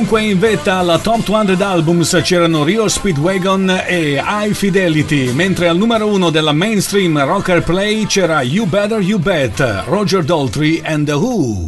Dunque in vetta alla Top 200 Albums c'erano Rio Speedwagon e High Fidelity, mentre al numero 1 della mainstream Rocker Play c'era You Better You Bet, Roger Daltrey and The Who.